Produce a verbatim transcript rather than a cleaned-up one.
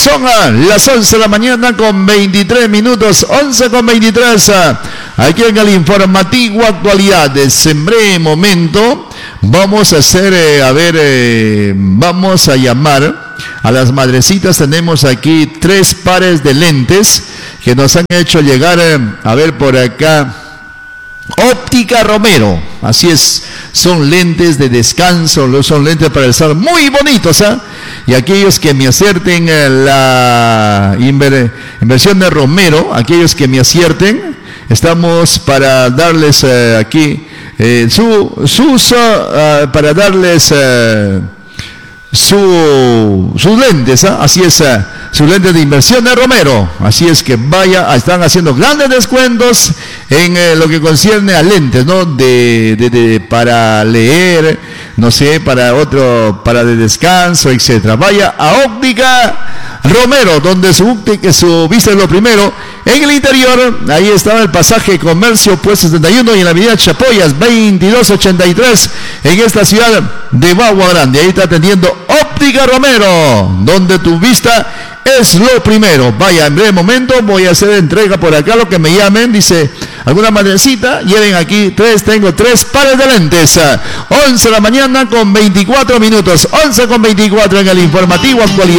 Son las once de la mañana con veintitrés minutos, once con veintitrés, aquí en el informativo Actualidades. En breve momento vamos a hacer, eh, a ver, eh, vamos a llamar a las madrecitas. Tenemos aquí tres pares de lentes que nos han hecho llegar, eh, a ver por acá. Óptica Romero, así es, son lentes de descanso, son lentes para el sol, muy bonitos, ¿eh? Y aquellos que me acierten eh, la inver, inversión de Romero, aquellos que me acierten, estamos para darles eh, aquí eh, su, su uso, uh, para darles uh, su, sus lentes, ¿eh? Así es, uh, sus lentes de inversión de Romero, así es que vaya, están haciendo grandes descuentos en eh, lo que concierne a lentes, ¿no? De, de, de, para leer, no sé, para otro, para de descanso, etcétera. Vaya a Óptica Romero, donde su, su vista es lo primero. En el interior, ahí estaba el pasaje Comercio, pues setenta y uno, y en la avenida Chapoyas, veintidós ochenta y tres, en esta ciudad de Bagua Grande. Ahí está atendiendo Óptica Romero, donde tu vista es lo primero. Vaya, en breve momento voy a hacer entrega por acá, lo que me llamen, dice alguna madrecita, lleven aquí tres, tengo tres pares de lentes. once de la mañana con veinticuatro minutos, once con veinticuatro en el informativo Actualidad.